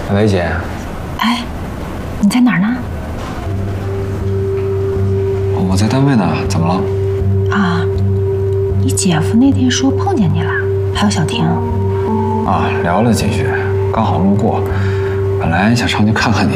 喂，姐。 哎，你在哪儿呢？ 我在单位呢，怎么了？ 啊，你姐夫那天说碰见你了，还有小婷。 啊，聊了几句，刚好路过，本来想上去看看你，